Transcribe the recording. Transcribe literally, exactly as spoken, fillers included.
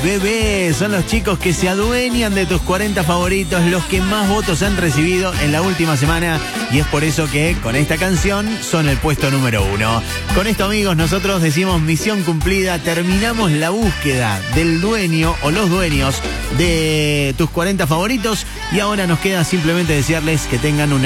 Bebé. Son los chicos que se adueñan de tus cuarenta favoritos, los que más votos han recibido en la última semana. Y es por eso que con esta canción son el puesto número uno. Con esto, amigos, nosotros decimos misión cumplida. Terminamos la búsqueda del dueño o los dueños de tus cuarenta favoritos. Y ahora nos queda simplemente desearles que tengan una